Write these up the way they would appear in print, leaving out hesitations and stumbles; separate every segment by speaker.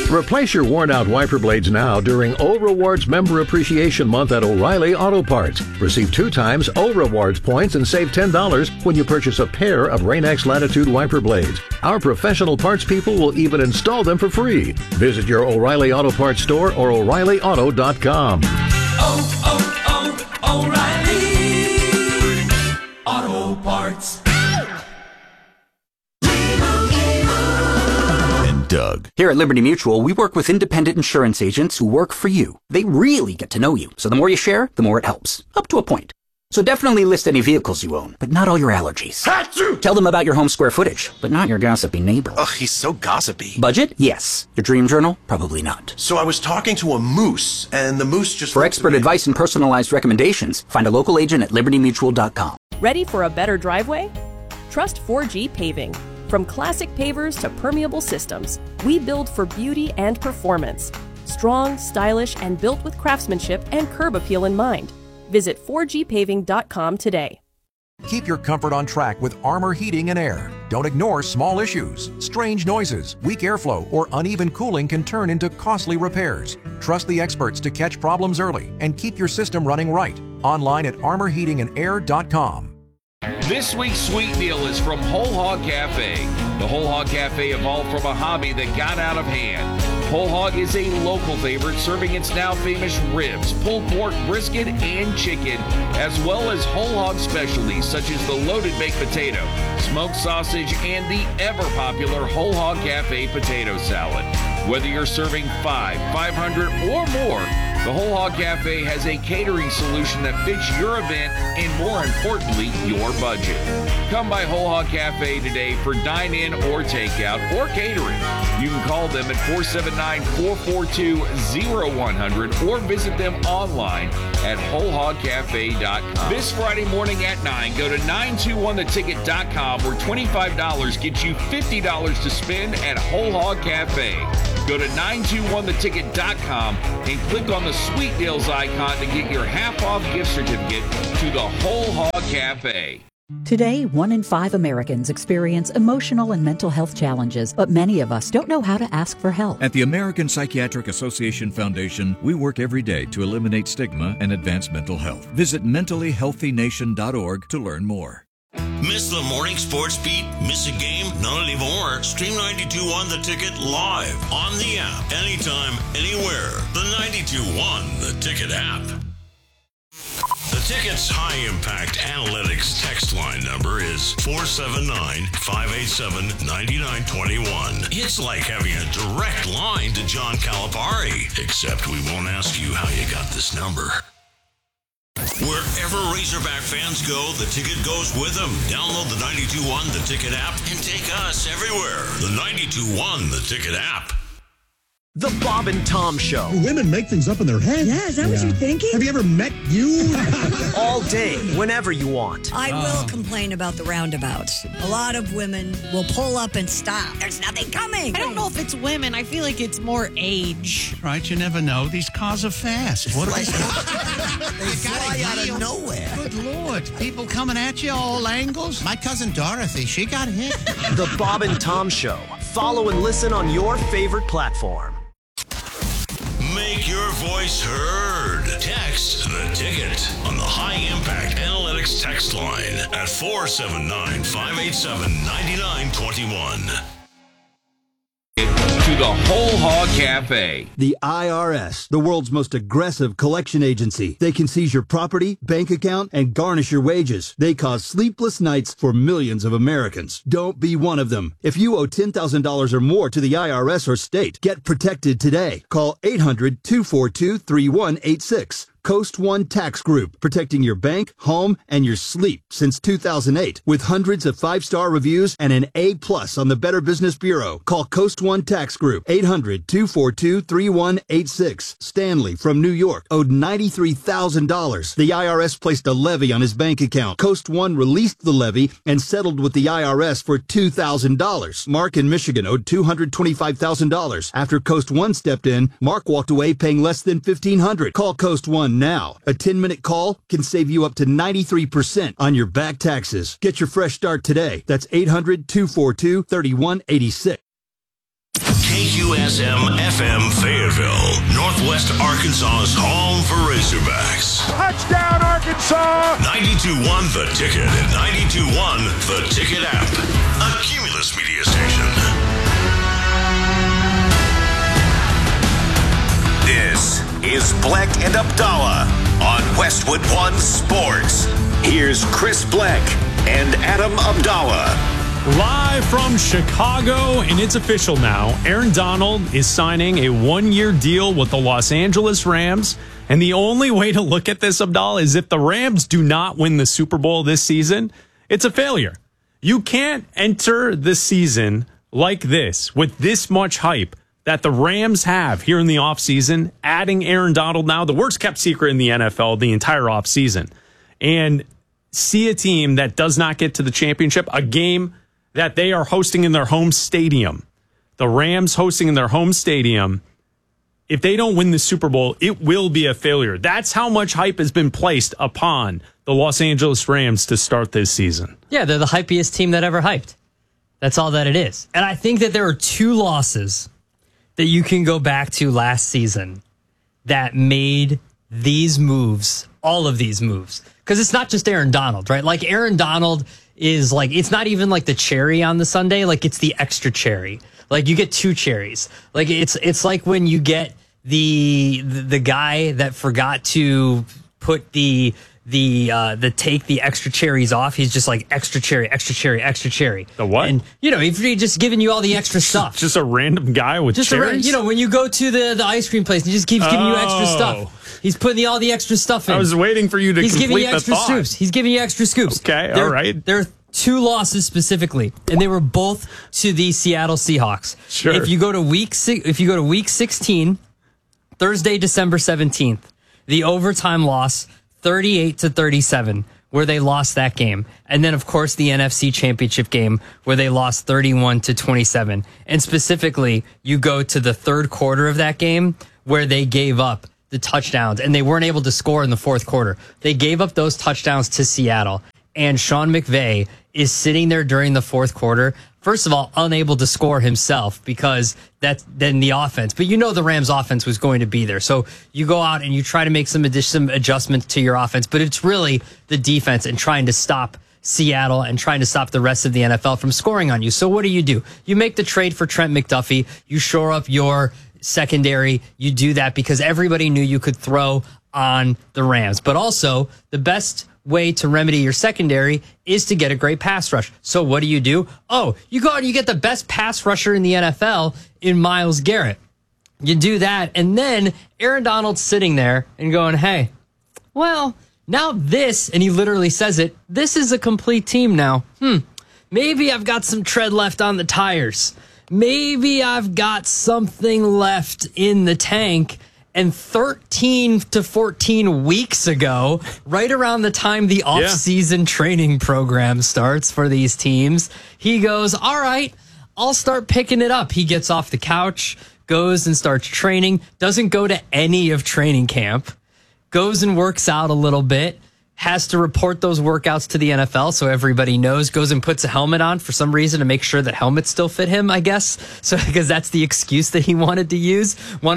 Speaker 1: Replace your worn-out wiper blades now during O Rewards Member Appreciation Month at O'Reilly Auto Parts. Receive 2 times O Rewards points and save $10 when you purchase a pair of Rain-X Latitude wiper blades. Our professional parts people will even install them for free. Visit your O'Reilly Auto Parts store or O'ReillyAuto.com.
Speaker 2: O'Reilly Auto Parts.
Speaker 3: Doug.
Speaker 4: Here at Liberty Mutual, we work with independent insurance agents who work for you. They really get to know you, so the more you share, the more it helps. Up to a point. So definitely list any vehicles you own, but not all your allergies.
Speaker 3: Achoo!
Speaker 4: Tell them about your home square footage, but not your gossipy neighbor.
Speaker 3: Ugh, he's so gossipy.
Speaker 4: Budget? Yes. Your dream journal? Probably not.
Speaker 3: So I was talking to a moose, and the moose just...
Speaker 4: For expert advice and personalized recommendations, find a local agent at libertymutual.com.
Speaker 5: Ready for a better driveway? Trust 4G Paving. From classic pavers to permeable systems, we build for beauty and performance. Strong, stylish, and built with craftsmanship and curb appeal in mind. Visit 4gpaving.com today.
Speaker 6: Keep your comfort on track with Armor Heating and Air. Don't ignore small issues. Strange noises, weak airflow, or uneven cooling can turn into costly repairs. Trust the experts to catch problems early and keep your system running right. Online at armorheatingandair.com.
Speaker 7: This week's sweet deal is from Whole Hog Cafe. The Whole Hog Cafe evolved from a hobby that got out of hand. Whole Hog is a local favorite, serving its now famous ribs, pulled pork, brisket, and chicken, as well as whole hog specialties such as the loaded baked potato, smoked sausage, and the ever-popular Whole Hog Cafe potato salad. Whether you're serving 500, or more, the Whole Hog Cafe has a catering solution that fits your event and, more importantly, your budget. Come by Whole Hog Cafe today for dine-in or takeout or catering. You can call them at 479-442-0100 or visit them online at wholehogcafe.com. This Friday morning at 9, go to 921theticket.com where $25 gets you $50 to spend at Whole Hog Cafe. Go to 921theticket.com and click on the Sweet Deals icon to get your half-off gift certificate to the Whole Hog Cafe.
Speaker 8: Today, 1 in 5 Americans experience emotional and mental health challenges, but many of us don't know how to ask for help.
Speaker 9: At the American Psychiatric Association Foundation, we work every day to eliminate stigma and advance mental health. Visit mentallyhealthynation.org to learn more.
Speaker 10: Miss the morning sports beat? Miss a game? None anymore. Stream 92.1 The Ticket live on the app. Anytime, anywhere. The 92.1 The Ticket app. The Ticket's high-impact analytics text line number is 479-587-9921. It's like having a direct line to John Calipari, except we won't ask you how you got this number. Wherever Razorback fans go, The Ticket goes with them. Download the 92.1 The Ticket app and take us everywhere. The 92.1 The Ticket app.
Speaker 11: The Bob and Tom Show.
Speaker 12: Women make things up in their head.
Speaker 13: Yeah, is that what you're thinking?
Speaker 12: Have you ever met you?
Speaker 11: All day, whenever you want.
Speaker 13: I will complain about the roundabouts. A lot of women will pull up and stop. There's nothing coming.
Speaker 14: I don't know if it's women. I feel like it's more age.
Speaker 15: Right, you never know. These cars are fast. What are they?
Speaker 16: They fly out of nowhere.
Speaker 15: Good Lord. People coming at you all angles. My cousin Dorothy, she got hit.
Speaker 11: The Bob and Tom Show. Follow and listen on your favorite platform.
Speaker 10: Make your voice heard. Text The Ticket on the High Impact Analytics text line at 479-587-9921.
Speaker 7: To the Whole Hog Cafe.
Speaker 17: The IRS, the world's most aggressive collection agency. They can seize your property, bank account, and garnish your wages. They cause sleepless nights for millions of Americans. Don't be one of them. If you owe $10,000 or more to the IRS or state, get protected today. Call 800-242-3186. Coast One Tax Group, protecting your bank, home, and your sleep since 2008. With hundreds of 5-star reviews and an A+ on the Better Business Bureau. Call Coast One Tax Group, 800-242-3186. Stanley from New York owed $93,000. The IRS placed a levy on his bank account. Coast One released the levy and settled with the IRS for $2,000. Mark in Michigan owed $225,000. After Coast One stepped in, Mark walked away paying less than $1,500. Call Coast One now. A 10-minute call can save you up to 93% on your back taxes. Get your fresh start today. That's 800-242-3186.
Speaker 10: KQSM-FM Fayetteville, Northwest Arkansas's home for Razorbacks.
Speaker 18: Touchdown, Arkansas!
Speaker 10: 92.1 The Ticket and 92.1 The Ticket app. A Cumulus Media station.
Speaker 19: This is Bleck and Abdallah on Westwood One Sports. Here's Chris Bleck and Adam Abdallah.
Speaker 20: Live from Chicago, and it's official now. Aaron Donald is signing a one-year deal with the Los Angeles Rams. And the only way to look at this, Abdallah, is if the Rams do not win the Super Bowl this season, it's a failure. You can't enter the season like this with this much hype that the Rams have here in the offseason, adding Aaron Donald now, the worst-kept secret in the NFL the entire offseason, and see a team that does not get to the championship, a game that they are hosting in their home stadium. The Rams hosting in their home stadium. If they don't win the Super Bowl, it will be a failure. That's how much hype has been placed upon the Los Angeles Rams to start this season.
Speaker 21: Yeah, they're the hypiest team that ever hyped. That's all that it is. And I think that there are two losses that you can go back to last season that made these moves, all of these moves. Because it's not just Aaron Donald, right? Like Aaron Donald is like, it's not even like the cherry on the sundae, like it's the extra cherry. Like you get two cherries. Like it's like when you get the guy that forgot to put the take the extra cherries off. He's just like extra cherry, extra cherry, extra cherry.
Speaker 20: The what?
Speaker 21: And he's just giving you all the extra stuff.
Speaker 20: Just a random guy with cherries?
Speaker 21: When you go to the ice cream place and he just keeps giving you extra stuff. He's putting all the extra stuff in.
Speaker 20: I was waiting for you to complete the thought.
Speaker 21: He's giving you extra scoops. He's giving you extra scoops.
Speaker 20: Okay, all right.
Speaker 21: There are two losses specifically, and they were both to the Seattle Seahawks.
Speaker 20: Sure.
Speaker 21: If you go to week 16, Thursday, December 17th, the overtime loss, 38-37, where they lost that game. And then, of course, the NFC Championship game where they lost 31-27. And specifically, you go to the third quarter of that game where they gave up the touchdowns and they weren't able to score in the fourth quarter. They gave up those touchdowns to Seattle. And Sean McVay is sitting there during the fourth quarter, first of all, unable to score himself because that's then the offense. But the Rams offense was going to be there. So you go out and you try to make some adjustments to your offense, but it's really the defense and trying to stop Seattle and trying to stop the rest of the NFL from scoring on you. So what do? You make the trade for Trent McDuffie. You shore up your secondary. You do that because everybody knew you could throw on the Rams. But also, the best way to remedy your secondary is to get a great pass rush. So what do? Oh, you go out and you get the best pass rusher in the NFL in Myles Garrett. You do that, and then Aaron Donald's sitting there and going, hey, well, now this, and he literally says it, this is a complete team now. Maybe I've got some tread left on the tires. Maybe I've got something left in the tank. And 13 to 14 weeks ago, right around the time the off-season training program starts for these teams, he goes, all right, I'll start picking it up. He gets off the couch, goes and starts training, doesn't go to any of training camp, goes and works out a little bit, has to report those workouts to the NFL so everybody knows, goes and puts a helmet on for some reason to make sure that helmets still fit him, I guess. So because that's the excuse that he wanted to use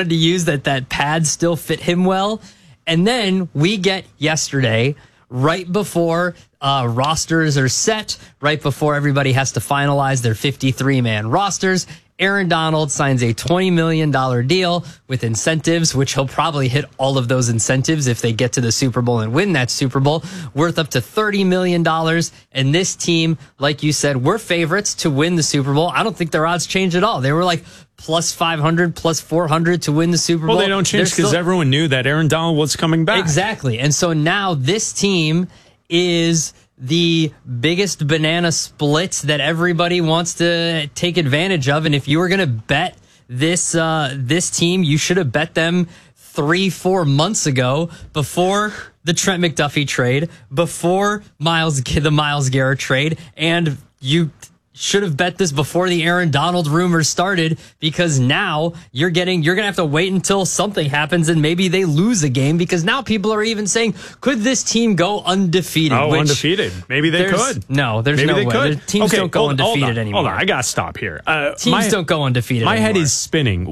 Speaker 21: that pads still fit him well. And then we get yesterday, right before rosters are set, right before everybody has to finalize their 53-man rosters, Aaron Donald signs a $20 million deal with incentives, which he'll probably hit all of those incentives if they get to the Super Bowl and win that Super Bowl, worth up to $30 million. And this team, like you said, we're favorites to win the Super Bowl. I don't think their odds change at all. They were like plus 500, plus 400 to win the Super Bowl.
Speaker 20: Well, they don't change because everyone knew that Aaron Donald was coming back.
Speaker 21: Exactly. And so now this team is the biggest banana splits that everybody wants to take advantage of. And if you were going to bet this team, you should have bet them 3-4 months ago before the Trent McDuffie trade, before the Myles Garrett trade, and you should have bet this before the Aaron Donald rumors started, because now you're going to have to wait until something happens and maybe they lose a game, because now people are even saying, could this team go undefeated?
Speaker 20: Oh, undefeated. Maybe they could.
Speaker 21: No, there's
Speaker 20: maybe
Speaker 21: no
Speaker 20: they
Speaker 21: way.
Speaker 20: Could.
Speaker 21: Teams don't go undefeated anymore.
Speaker 20: Hold on, I got to stop here.
Speaker 21: Teams don't go undefeated
Speaker 20: my
Speaker 21: anymore.
Speaker 20: head is spinning.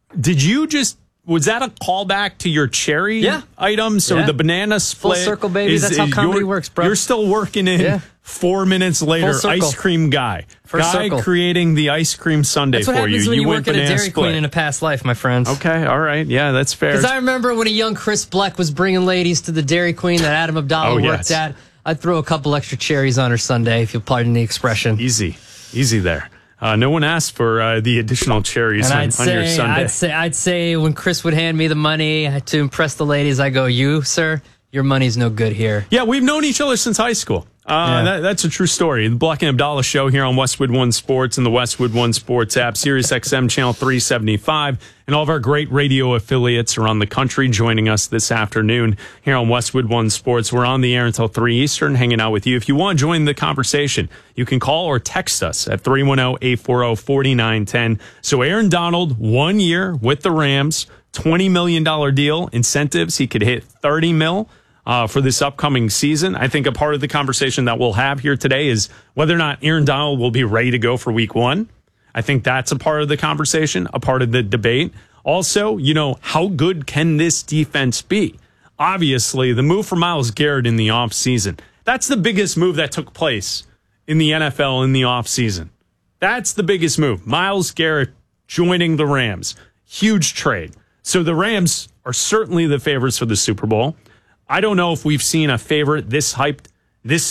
Speaker 20: Was that a callback to your cherry item? So the banana split.
Speaker 21: Full circle, baby. That's how comedy works, bro.
Speaker 20: You're still working in 4 minutes later. Ice cream guy.
Speaker 21: First circle.
Speaker 20: Creating the ice cream sundae
Speaker 21: for you. That's what happens when you work at a Dairy Queen in a past life, my friends.
Speaker 20: Okay, all right. Yeah, that's fair.
Speaker 21: Because I remember when a young Chris Bleck was bringing ladies to the Dairy Queen that Adam Abdallah worked at. I'd throw a couple extra cherries on her sundae, if you'll pardon the expression.
Speaker 20: Easy there. No one asked for the additional cherries on your sundae.
Speaker 21: I'd say when Chris would hand me the money to impress the ladies, I go, "You, sir, your money's no good here."
Speaker 20: Yeah, we've known each other since high school. That's a true story. The Bleck and Abdallah show here on Westwood One Sports and the Westwood One Sports app, Sirius XM channel 375, and all of our great radio affiliates around the country joining us this afternoon here on Westwood One Sports. We're on the air until 3 Eastern, hanging out with you. If you want to join the conversation, you can call or text us at 310-840-4910. So Aaron Donald, 1 year with the Rams, $20 million deal, incentives. He could hit $30 million. For this upcoming season. I think a part of the conversation that we'll have here today is whether or not Aaron Donald will be ready to go for week 1. I think that's a part of the conversation, a part of the debate. Also, how good can this defense be? Obviously, the move for Myles Garrett in the offseason, that's the biggest move that took place in the NFL in the offseason. That's the biggest move. Myles Garrett joining the Rams. Huge trade. So the Rams are certainly the favorites for the Super Bowl. I don't know if we've seen a favorite this hyped, this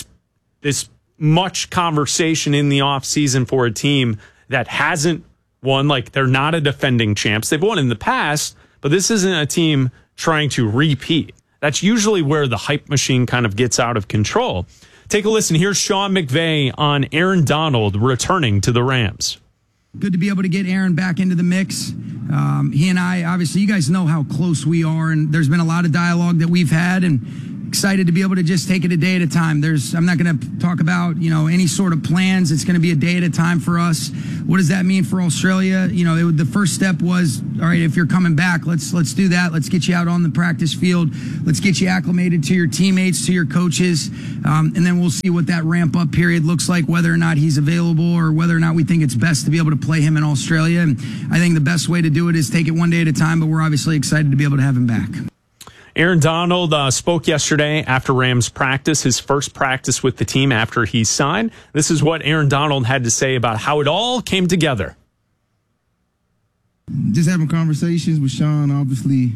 Speaker 20: much conversation in the offseason for a team that hasn't won. Like, they're not a defending champs. They've won in the past, but this isn't a team trying to repeat. That's usually where the hype machine kind of gets out of control. Take a listen. Here's Sean McVay on Aaron Donald returning to the Rams.
Speaker 1: Good to be able to get Aaron back into the mix. He and I, obviously, you guys know how close we are, and there's been a lot of dialogue that we've had, and excited to be able to just take it a day at a time. I'm not going to talk about, any sort of plans. It's going to be a day at a time for us. What does that mean for Australia? The first step was, all right, if you're coming back, let's do that. Let's get you out on the practice field. Let's get you acclimated to your teammates, to your coaches. And then we'll see what that ramp up period looks like, whether or not he's available or whether or not we think it's best to be able to play him in Australia. And I think the best way to do it is take it one day at a time, but we're obviously excited to be able to have him back.
Speaker 20: Aaron Donald spoke yesterday after Rams practice, his first practice with the team after he signed. This is what Aaron Donald had to say about how it all came together.
Speaker 22: Just having conversations with Sean, obviously,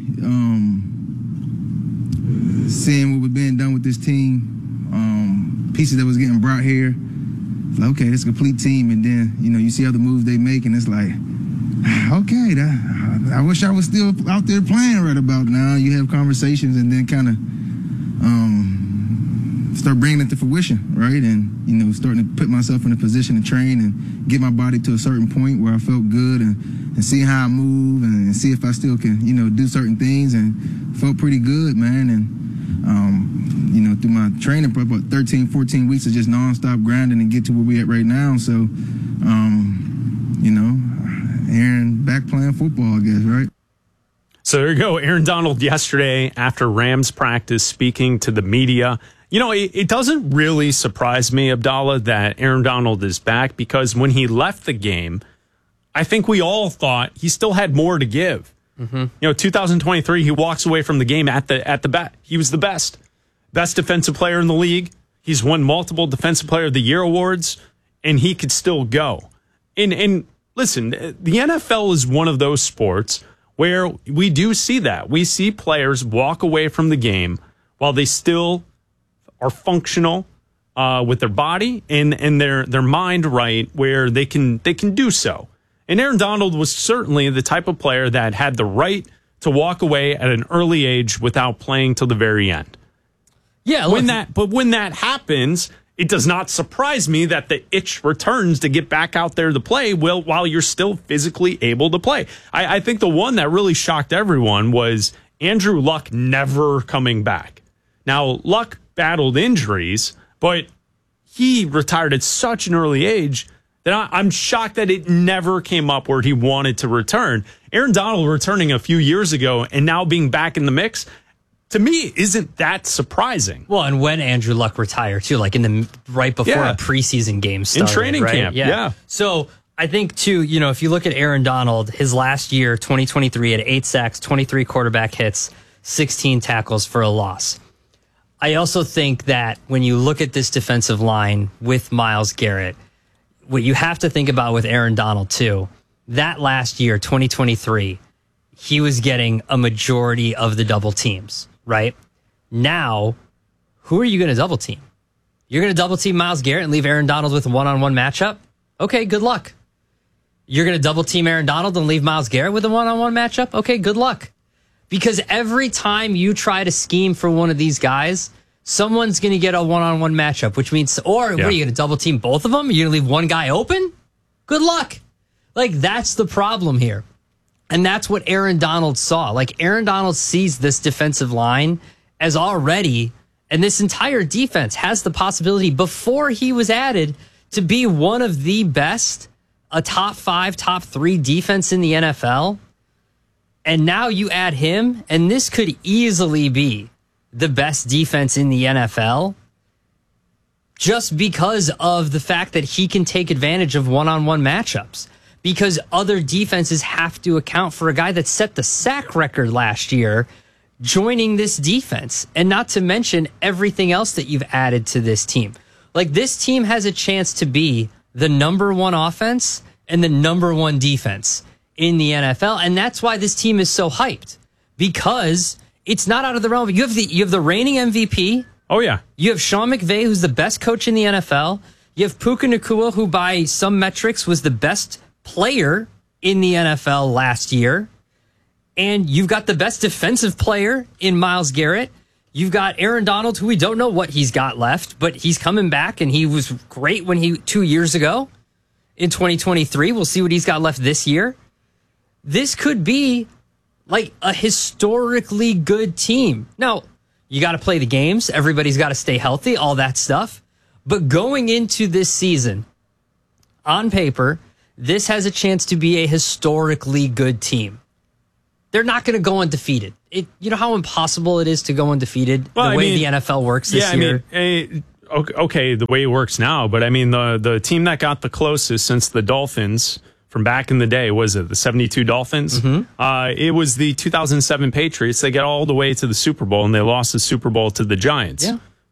Speaker 22: seeing what was being done with this team, pieces that was getting brought here. It's like, okay, it's a complete team. And then, you see other moves they make, and it's like, okay, I wish I was still out there playing right about now. You have conversations and then kind of start bringing it to fruition, right? And, starting to put myself in a position to train and get my body to a certain point where I felt good and see how I move and see if I still can, do certain things, and felt pretty good, man. And, through my training, probably about 13, 14 weeks of just nonstop grinding and get to where we're at right now. So, Aaron back playing football, I guess, right?
Speaker 20: So there you go. Aaron Donald yesterday after Rams practice speaking to the media. It doesn't really surprise me, Abdallah, that Aaron Donald is back, because when he left the game, I think we all thought he still had more to give. 2023, he walks away from the game at the bat. He was the best defensive player in the league. He's won multiple Defensive Player of the Year awards, and he could still go. And listen, the NFL is one of those sports where we do see that. We see players walk away from the game while they still are functional with their body and their mind right, where they can do so. And Aaron Donald was certainly the type of player that had the right to walk away at an early age without playing till the very end.
Speaker 21: Yeah,
Speaker 20: when that happens, it does not surprise me that the itch returns to get back out there to play while you're still physically able to play. I think the one that really shocked everyone was Andrew Luck never coming back. Now, Luck battled injuries, but he retired at such an early age. then I'm shocked that it never came up where he wanted to return. Aaron Donald returning a few years ago and now being back in the mix, to me, isn't that surprising.
Speaker 21: Well, and when Andrew Luck retired, too, like right before a preseason game started.
Speaker 20: In training camp, yeah.
Speaker 21: So I think, too, if you look at Aaron Donald, his last year, 2023, had 8 sacks, 23 quarterback hits, 16 tackles for a loss. I also think that when you look at this defensive line with Myles Garrett, what you have to think about with Aaron Donald, too, that last year, 2023, he was getting a majority of the double teams, right? Now, who are you going to double team? You're going to double team Myles Garrett and leave Aaron Donald with a one-on-one matchup? Okay, good luck. You're going to double team Aaron Donald and leave Myles Garrett with a one-on-one matchup? Okay, good luck. Because every time you try to scheme for one of these guys, someone's going to get a one-on-one matchup, which means, what are you going to double team both of them? You're going to leave one guy open? Good luck. Like, that's the problem here. And that's what Aaron Donald saw. Like, Aaron Donald sees this defensive line as already, and this entire defense has the possibility, before he was added, to be one of the best, a top 5, top 3 defense in the NFL. And now you add him, and this could easily be the best defense in the NFL just because of the fact that he can take advantage of one-on-one matchups. Because other defenses have to account for a guy that set the sack record last year joining this defense. And not to mention everything else that you've added to this team. Like, this team has a chance to be the number 1 offense and the number 1 defense in the NFL. And that's why this team is so hyped. Because it's not out of the realm. You have the reigning MVP.
Speaker 20: Oh, yeah.
Speaker 21: You have Sean McVay, who's the best coach in the NFL. You have Puka Nacua, who by some metrics was the best player in the NFL last year. And you've got the best defensive player in Myles Garrett. You've got Aaron Donald, who we don't know what he's got left, but he's coming back, and he was great 2 years ago in 2023. We'll see what he's got left this year. This could be like a historically good team. Now, you got to play the games. Everybody's got to stay healthy, all that stuff. But going into this season, on paper, this has a chance to be a historically good team. They're not going to go undefeated. You know how impossible it is to go undefeated the way the NFL works this year?
Speaker 20: Okay, the way it works now. But, I mean, the team that got the closest since the Dolphins from back in the day, was it the 72 Dolphins? Mm-hmm. It was the 2007 Patriots. They got all the way to the Super Bowl, and they lost the Super Bowl to the Giants,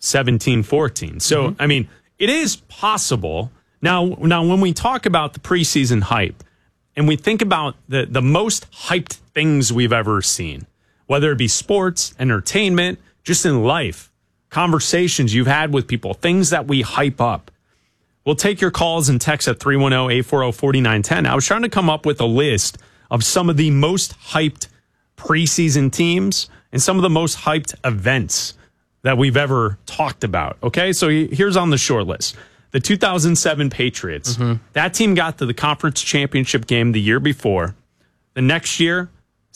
Speaker 20: 17-14. So, I mean, it is possible. Now, when we talk about the preseason hype, and we think about the most hyped things we've ever seen, whether it be sports, entertainment, just in life, conversations you've had with people, things that we hype up. We'll take your calls and texts at 310-840-4910. I was trying to come up with a list of some of the most hyped preseason teams and some of the most hyped events that we've ever talked about. Okay, so here's on the short list. The 2007 Patriots, that team got to the conference championship game the year before. The next year,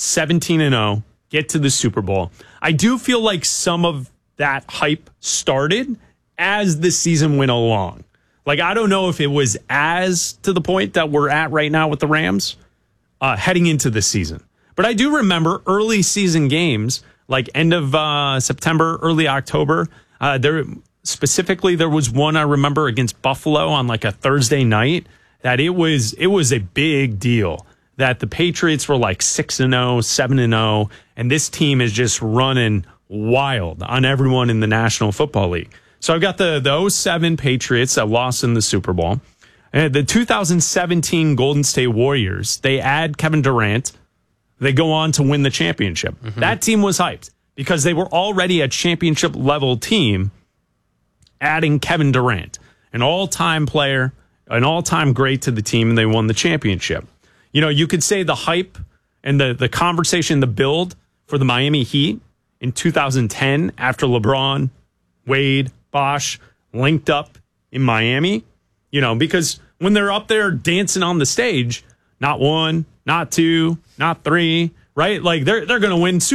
Speaker 20: 17-0, get to the Super Bowl. I do feel like some of that hype started as the season went along. Like, I don't know if it was as to the point that we're at right now with the Rams heading into the season. But I do remember early season games, like end of September, early October. Specifically, there was one I remember against Buffalo on like a Thursday night that it was a big deal that the Patriots were like 6-0, 7-0, and this team is just running wild on everyone in the National Football League. So I've got the 07 Patriots that lost in the Super Bowl. And the 2017 Golden State Warriors, they add Kevin Durant. They go on to win the championship. That team was hyped because they were already a championship level team. Adding Kevin Durant, an all-time player, an all-time great to the team, and they won the championship. You know, you could say the hype and the conversation, the build for the Miami Heat in 2010 after LeBron, Wade, Bosh linked up in Miami, you know, because when they're up there dancing on the stage, not 1, not 2, not 3, right? Like they're going to win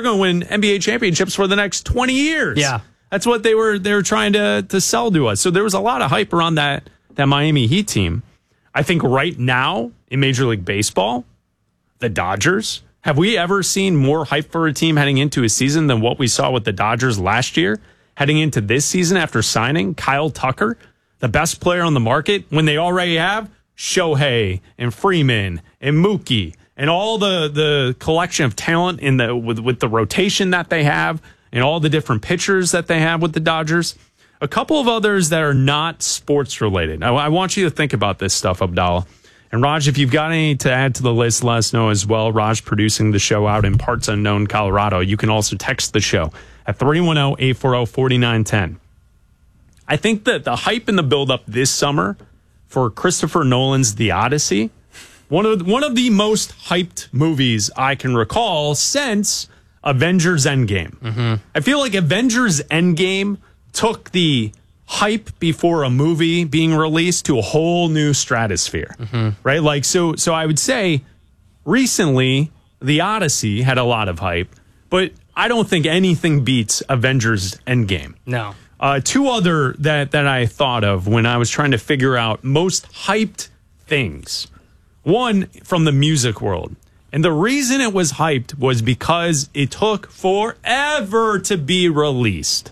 Speaker 20: NBA championships for the next 20 years.
Speaker 21: Yeah.
Speaker 20: That's what they were trying to sell to us. So there was a lot of hype around that Miami Heat team. I think right now in Major League Baseball, the Dodgers, have we ever seen more hype for a team heading into a season than what we saw with the Dodgers last year? Heading into this season after signing Kyle Tucker, the best player on the market, when they already have Shohei and Freeman and Mookie and all the collection of talent in with the rotation that they have and all the different pitchers that they have with the Dodgers. A couple of others that are not sports related. I want you to think about this stuff, Abdallah. And Raj, if you've got any to add to the list, let us know as well. Raj producing the show out in parts unknown Colorado. You can also text the show at 310-840-4910. I think that the hype and the buildup this summer for Christopher Nolan's The Odyssey, one of the most hyped movies I can recall since Avengers Endgame. Mm-hmm. I feel like Avengers Endgame took the hype before a movie being released to a whole new stratosphere, right? Like, so I would say recently The Odyssey had a lot of hype, but I don't think anything beats Avengers Endgame.
Speaker 21: No.
Speaker 20: Two other that I thought of when I was trying to figure out most hyped things. One from the music world. And the reason it was hyped was because it took forever to be released.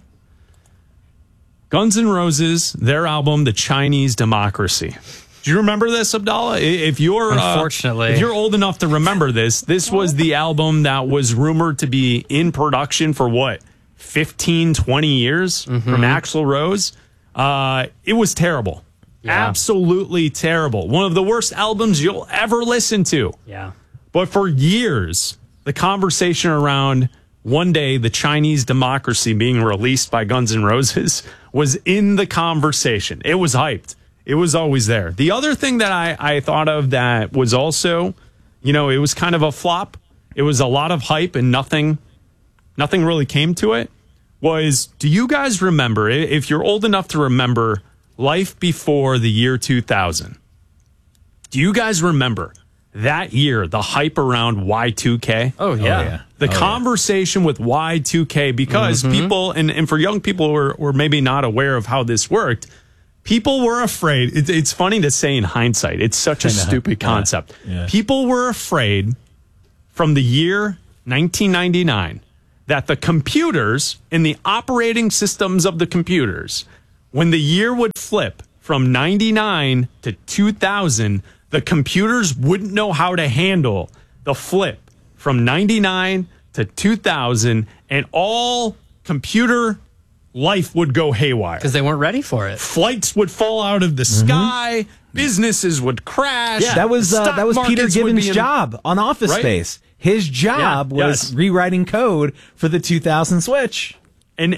Speaker 20: Guns N' Roses, their album, The Chinese Democracy. Do you remember this, Abdallah? If you're
Speaker 21: unfortunately,
Speaker 20: if you're old enough to remember this was the album that was rumored to be in production for what, 15, 20 years from Axl Rose. It was terrible. Yeah. Absolutely terrible. One of the worst albums you'll ever listen to.
Speaker 21: Yeah.
Speaker 20: But for years, the conversation around one day the Chinese Democracy being released by Guns N' Roses was in the conversation. It was hyped. It was always there. The other thing that I thought of that was also, it was kind of a flop. It was a lot of hype and nothing really came to it. Was, do you guys remember, if you're old enough to remember life before the year 2000, do you guys remember that year, the hype around Y2K?
Speaker 21: Oh, yeah.
Speaker 20: The conversation with Y2K, because people, and for young people who were maybe not aware of how this worked, people were afraid. It's funny to say in hindsight. It's such a stupid concept. Yeah. People were afraid from the year 1999 that the computers and the operating systems of the computers, when the year would flip from 99 to 2000, the computers wouldn't know how to handle the flip from 99 to 2000, and all computer life would go haywire.
Speaker 21: Because they weren't ready for it.
Speaker 20: Flights would fall out of the sky. Businesses would crash.
Speaker 2: Yeah. That was Peter Gibbons' job on Office Space. His job was rewriting code for the 2000 Switch.
Speaker 20: And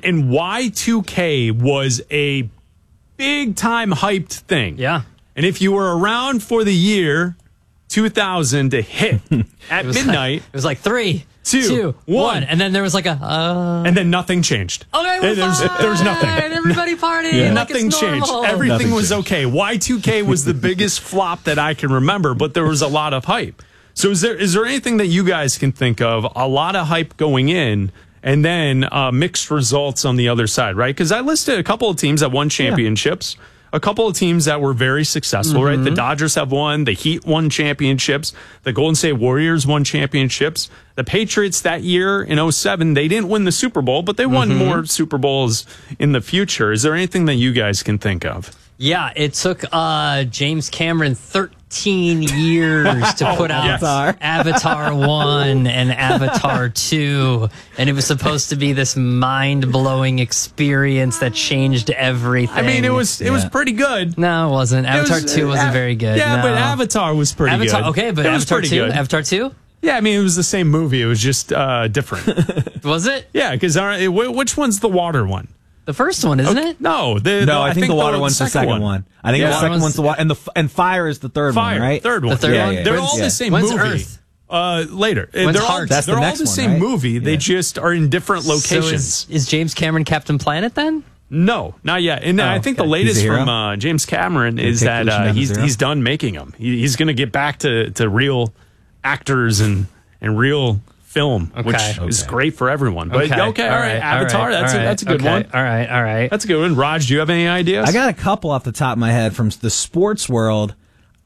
Speaker 20: Y2K was a big-time hyped thing.
Speaker 21: Yeah.
Speaker 20: And if you were around for the year 2000 to hit at midnight...
Speaker 21: it was like 3, 2, 1. And then there was like a...
Speaker 20: and then nothing changed.
Speaker 21: Okay, we're fine.
Speaker 20: There's nothing.
Speaker 21: Everybody partying.
Speaker 20: Yeah.
Speaker 21: Like
Speaker 20: nothing
Speaker 21: it's
Speaker 20: changed.
Speaker 21: normal.
Speaker 20: Everything was okay. Y2K was the biggest flop that I can remember, but there was a lot of hype. So is there anything that you guys can think of, a lot of hype going in, and then mixed results on the other side, right? Because I listed a couple of teams that won championships. Yeah. A couple of teams that were very successful, right? The Dodgers have won. The Heat won championships. The Golden State Warriors won championships. The Patriots that year in 2007, they didn't win the Super Bowl, but they won more Super Bowls in the future. Is there anything that you guys can think of?
Speaker 21: Yeah, it took James Cameron 13 years to put out Avatar 1 and Avatar 2, and it was supposed to be this mind-blowing experience that changed everything.
Speaker 20: I mean, it was pretty good.
Speaker 21: No, it wasn't. Avatar 2 wasn't very good.
Speaker 20: Yeah,
Speaker 21: no.
Speaker 20: but Avatar was pretty good.
Speaker 21: Okay, but Avatar 2? Good. Avatar 2?
Speaker 20: Yeah, I mean, it was the same movie. It was just different.
Speaker 21: Was it?
Speaker 20: Yeah, because which one's the water one?
Speaker 21: The first one, isn't it?
Speaker 20: No,
Speaker 2: I think the water one's the second one. I think the second one's the water, and fire is the third one, right?
Speaker 20: Third one.
Speaker 21: The third one.
Speaker 20: They're all the same movie.
Speaker 21: When's Earth?
Speaker 20: Later.
Speaker 21: When's Heart?
Speaker 20: They're all the same movie. They just are in different locations.
Speaker 21: So is James Cameron Captain Planet then?
Speaker 20: No, not yet. And I think the latest from James Cameron is that he's done making them. He's going to get back to real actors and real film, which is great for everyone. But all right, Avatar, that's a good one.
Speaker 21: All right.
Speaker 20: That's a good one. Raj, do you have any ideas?
Speaker 2: I got a couple off the top of my head from the sports world.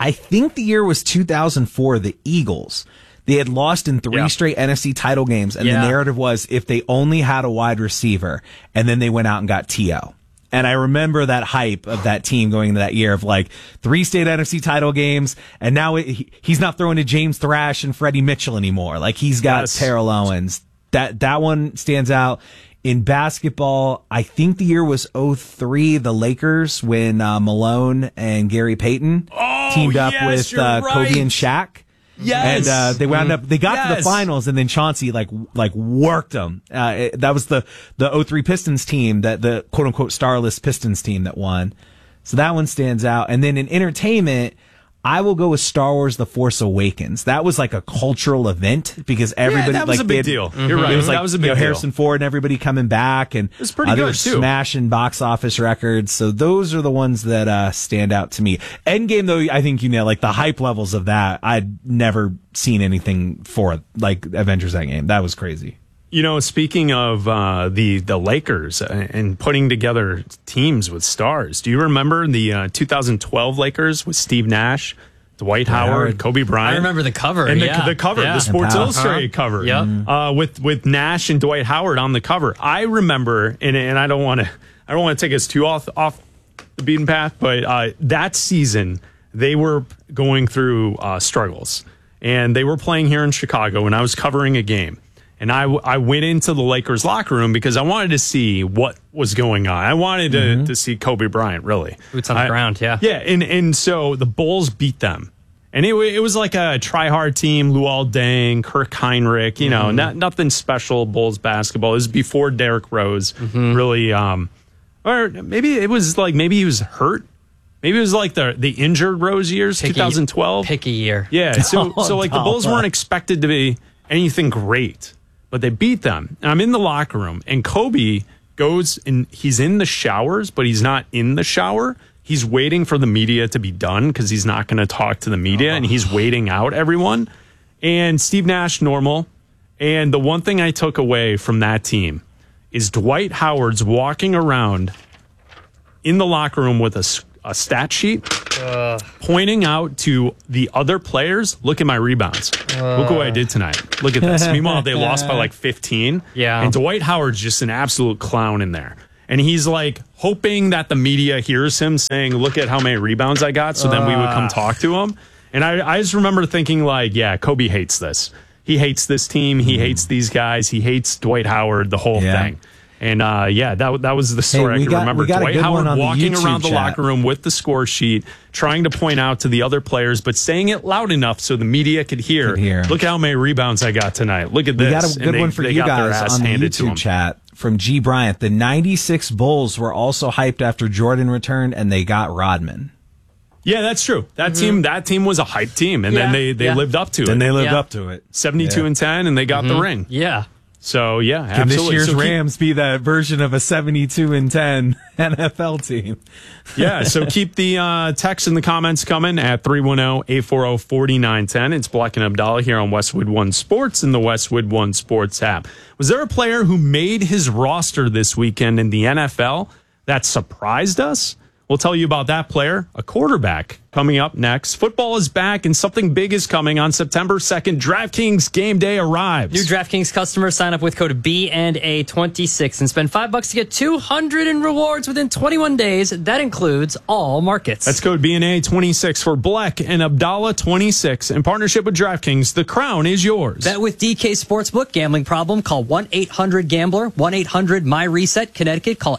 Speaker 2: I think the year was 2004, the Eagles. They had lost in 3 straight NFC title games, and the narrative was if they only had a wide receiver, and then they went out and got T.O. And I remember that hype of that team going into that year of like 3 state NFC title games, and now he's not throwing to James Thrash and Freddie Mitchell anymore. Like he's got Terrell Owens. That one stands out. In basketball, I think the year was 2003, the Lakers, when Malone and Gary Payton teamed up with Kobe and Shaq.
Speaker 20: Yes.
Speaker 2: And they wound up, they got to the finals, and then Chauncey like worked them. That was the 2003 Pistons team, that the quote unquote starless Pistons team that won. So that one stands out. And then in entertainment, I will go with Star Wars: The Force Awakens. That was like a cultural event because everybody
Speaker 20: that was a big deal. You're right.
Speaker 2: It was like,
Speaker 20: that was a big deal.
Speaker 2: Harrison Ford and everybody coming back, and
Speaker 20: it was pretty
Speaker 2: they
Speaker 20: good
Speaker 2: were
Speaker 20: too.
Speaker 2: Smashing box office records. So those are the ones that stand out to me. Endgame, though, I think like the hype levels of that, I'd never seen anything for like Avengers Endgame. That was crazy.
Speaker 20: Speaking of the Lakers and putting together teams with stars, do you remember the 2012 Lakers with Steve Nash, Dwight Howard, Kobe Bryant?
Speaker 21: I remember the cover.
Speaker 20: And the cover, the Sports Illustrated cover.
Speaker 21: Yeah.
Speaker 20: With Nash and Dwight Howard on the cover. I remember, and I don't want to take us too off the beaten path, but that season they were going through struggles, and they were playing here in Chicago, and I was covering a game. And I went into the Lakers locker room because I wanted to see what was going on. I wanted to see Kobe Bryant, really.
Speaker 21: Boots on the ground, yeah.
Speaker 20: Yeah, and so the Bulls beat them. And it was like a try-hard team, Luol Deng, Kirk Heinrich, nothing special Bulls basketball. It was before Derrick Rose really, or maybe it was like, maybe he was hurt. Maybe it was like the injured Rose years, 2012.
Speaker 21: Pick a year.
Speaker 20: Yeah, so like the Bulls weren't expected to be anything great. But they beat them. And I'm in the locker room, and Kobe goes and he's in the showers, but he's not in the shower. He's waiting for the media to be done because he's not going to talk to the media, and he's waiting out everyone. And Steve Nash, normal. And the one thing I took away from that team is Dwight Howard's walking around in the locker room with a stat sheet, pointing out to the other players, look at my rebounds. Look what I did tonight. Look at this. Meanwhile, they lost by like 15.
Speaker 21: Yeah.
Speaker 20: And Dwight Howard's just an absolute clown in there. And he's like hoping that the media hears him saying, look at how many rebounds I got. So then we would come talk to him. And I just remember thinking like, yeah, Kobe hates this. He hates this team. He hates these guys. He hates Dwight Howard, the whole thing. And that was the story I can remember. Dwight Howard walking around the locker room with the score sheet, trying to point out to the other players, but saying it loud enough so the media could hear. Look how many rebounds I got tonight. Look at this.
Speaker 2: We got a good one for you guys on the YouTube chat from G. Bryant. The 96 Bulls were also hyped after Jordan returned, and they got Rodman.
Speaker 20: Yeah, that's true. That team was a hype team, and then they lived up to it.
Speaker 2: And they lived up to it.
Speaker 20: 72-10, and they got the ring.
Speaker 21: Yeah.
Speaker 20: So, yeah,
Speaker 2: Can
Speaker 20: absolutely.
Speaker 2: this year's Rams be that version of a 72-10 NFL team?
Speaker 20: Yeah, so keep the text and the comments coming at 310-840-4910. It's Black and Abdallah here on Westwood One Sports and the Westwood One Sports app. Was there a player who made his roster this weekend in the NFL that surprised us? We'll tell you about that player, a quarterback, coming up next. Football is back, and something big is coming on September 2nd. DraftKings Game Day arrives.
Speaker 21: New DraftKings customers sign up with code B&A26 and spend $5 to get $200 in rewards within 21 days. That includes all markets.
Speaker 20: That's code B&A26 for Bleck and Abdallah 26. In partnership with DraftKings, the crown is yours.
Speaker 21: Bet with DK Sportsbook. Gambling problem? Call 1-800-GAMBLER. 1-800-MY-RESET. Connecticut. Call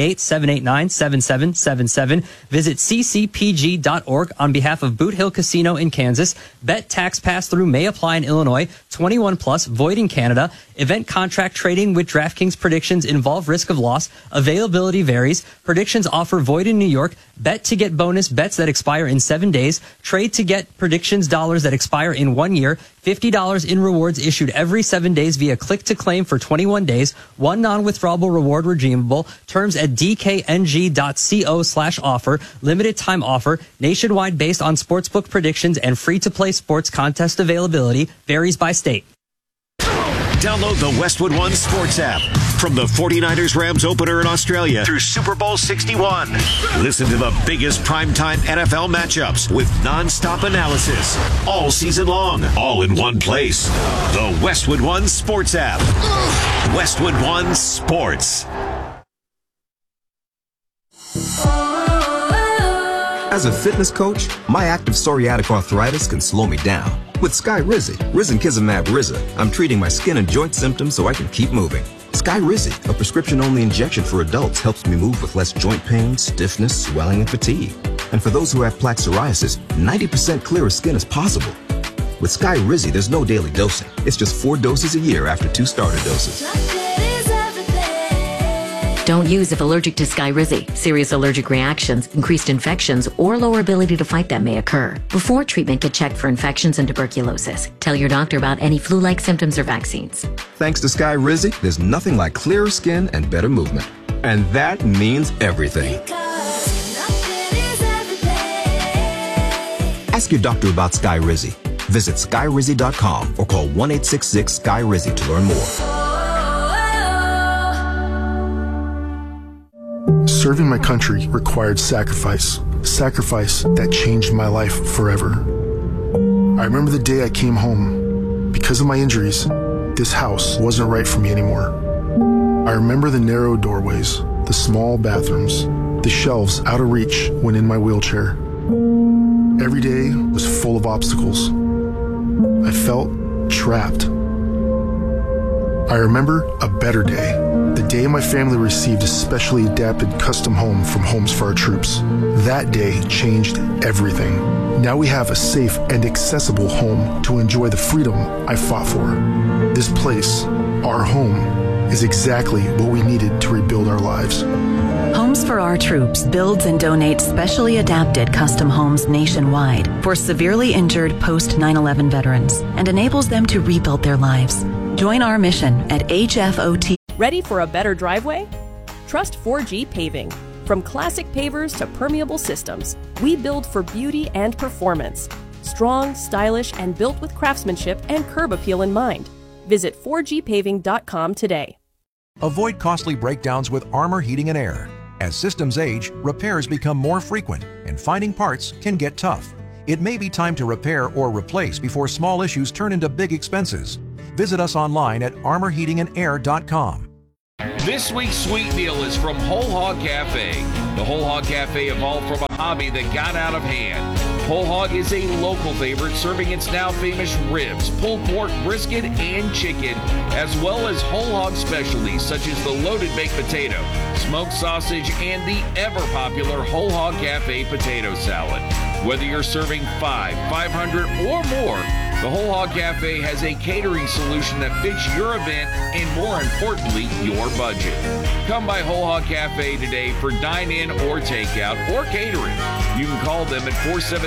Speaker 21: 888-789-7777. Visit ccpg.org on behalf of Boot Hill Casino in Kansas. Bet tax pass-through may apply in Illinois. 21 plus, void in Canada. Event contract trading with DraftKings predictions involve risk of loss. Availability varies. Predictions offer void in New York. Bet to get bonus bets that expire in 7 days. Trade to get predictions dollars that expire in 1 year. $50 in rewards issued every 7 days via click to claim for 21 days. One non-withdrawable reward redeemable. Terms at dkng.co/offer. Limited time offer. Nationwide based on sportsbook predictions and free-to-play sports contest availability. Varies by state.
Speaker 19: Download the Westwood One Sports app. From the 49ers Rams opener in Australia through Super Bowl 61. Listen to the biggest primetime NFL matchups with nonstop analysis all season long, all in one place. The Westwood One Sports app. Westwood One Sports.
Speaker 3: As a fitness coach, my active psoriatic arthritis can slow me down. With Skyrizi, risankizumab Riza, I'm treating my skin and joint symptoms so I can keep moving. Skyrizi, a prescription-only injection for adults, helps me move with less joint pain, stiffness, swelling, and fatigue. And for those who have plaque psoriasis, 90% clearer skin is possible. With Skyrizi, there's no daily dosing. It's just 4 doses a year after 2 starter doses.
Speaker 4: Don't use if allergic to Skyrizi. Serious allergic reactions, increased infections, or lower ability to fight them may occur. Before treatment, get checked for infections and tuberculosis. Tell your doctor about any flu-like symptoms or vaccines.
Speaker 3: Thanks to Skyrizi, there's nothing like clearer skin and better movement. And that means everything. Ask your doctor about Skyrizi. Visit Skyrizi.com or call 1-866-SKY-RIZI to learn more.
Speaker 23: Serving my country required sacrifice that changed my life forever. I remember the day I came home. Because of my injuries, this house wasn't right for me anymore. I remember the narrow doorways, the small bathrooms, the shelves out of reach when in my wheelchair. Every day was full of obstacles. I felt trapped. I remember a better day. The day my family received a specially adapted custom home from Homes for Our Troops. That day changed everything. Now we have a safe and accessible home to enjoy the freedom I fought for. This place, our home, is exactly what we needed to rebuild our lives.
Speaker 24: Homes for Our Troops builds and donates specially adapted custom homes nationwide for severely injured post 9/11 veterans and enables them to rebuild their lives. Join our mission at HFOT.
Speaker 5: Ready for a better driveway? Trust 4G Paving. From classic pavers to permeable systems, we build for beauty and performance. Strong, stylish, and built with craftsmanship and curb appeal in mind. Visit 4gpaving.com today.
Speaker 6: Avoid costly breakdowns with Armor Heating and Air. As systems age, repairs become more frequent, and finding parts can get tough. It may be time to repair or replace before small issues turn into big expenses. Visit us online at armorheatingandair.com.
Speaker 7: This week's sweet deal is from Whole Hog Cafe. The Whole Hog Cafe evolved from a hobby that got out of hand. Whole Hog is a local favorite, serving its now famous ribs, pulled pork, brisket, and chicken, as well as whole hog specialties such as the loaded baked potato, smoked sausage, and the ever-popular Whole Hog Cafe potato salad. Whether you're serving 500, or more, the Whole Hog Cafe has a catering solution that fits your event and, more importantly, your budget. Come by Whole Hog Cafe today for dine-in or takeout or catering. You can call them at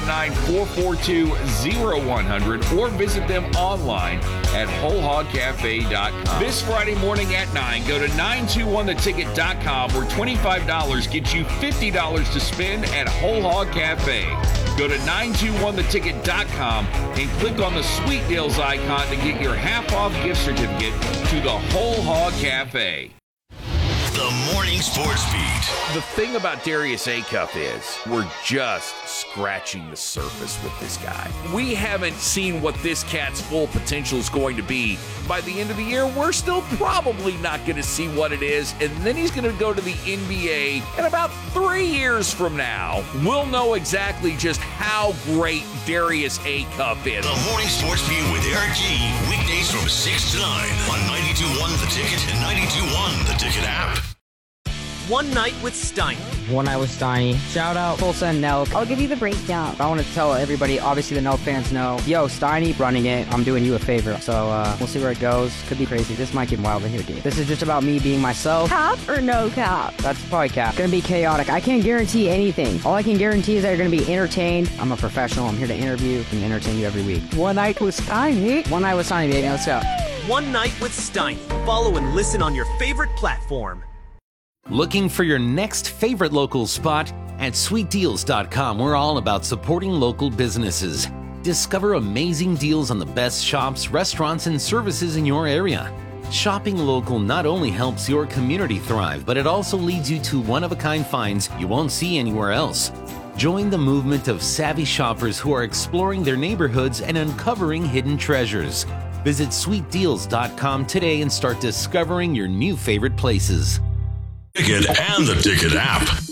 Speaker 7: 479-442-0100 or visit them online at wholehogcafe.com. This Friday morning at 9, go to 921theticket.com where $25 gets you $50 to spend at Whole Hog Cafe. Go to 921theticket.com and click on the Sweet Deals icon to get your half-off gift certificate to the Whole Hog Cafe.
Speaker 10: The Morning Sports Beat.
Speaker 7: The thing about Darius Acuff is we're just scratching the surface with this guy. We haven't seen what this cat's full potential is going to be. By the end of the year, we're still probably not going to see what it is, and then he's going to go to the NBA, and about 3 years from now, we'll know exactly just how great Darius Acuff is.
Speaker 10: The Morning Sports Beat with Eric G. Weekdays from 6 to 9 on 92.1 The Ticket and 92.1 The Ticket app.
Speaker 11: One Night with Steiny.
Speaker 25: One Night with Steiny. Shout out Tulsa and Nelk. I'll give you the breakdown. I want to tell everybody, obviously the Nelk fans know, yo, Steiny running it. I'm doing you a favor. So we'll see where it goes. Could be crazy. This might get wild in here, dude. This is just about me being myself.
Speaker 26: Cap or no cap?
Speaker 25: That's probably cap. It's going to be chaotic. I can't guarantee anything. All I can guarantee is that you're going to be entertained. I'm a professional. I'm here to interview and entertain you every week.
Speaker 26: One Night with Steiny.
Speaker 25: One Night with Steiny, baby. Let's go.
Speaker 11: One Night with Steiny. Follow and listen on your favorite platform.
Speaker 27: Looking for your next favorite local spot? At sweetdeals.com, we're all about supporting local businesses. Discover amazing deals on the best shops, restaurants, and services in your area. Shopping local not only helps your community thrive, but it also leads you to one-of-a-kind finds you won't see anywhere else. Join the movement of savvy shoppers who are exploring their neighborhoods and uncovering hidden treasures. Visit sweetdeals.com today and start discovering your new favorite places.
Speaker 10: Ticket and the Ticket app.